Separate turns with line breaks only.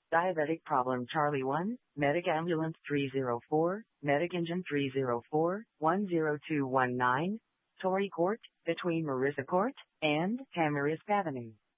Diabetic problem Charlie 1, Medic Ambulance 304, Medic Engine 304, 10219, Torrey Court, between Marissa Court and Tamarisk Avenue.